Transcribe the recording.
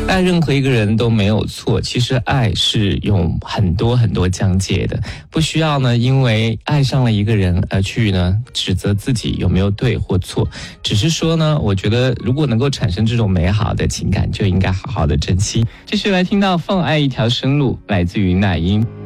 爱任何一个人都没有错，其实爱是有很多很多疆界的，不需要呢因为爱上了一个人而去呢指责自己有没有对或错，只是说呢，我觉得如果能够产生这种美好的情感，就应该好好的珍惜。继续来听到《放爱一条生路》，来自于那英。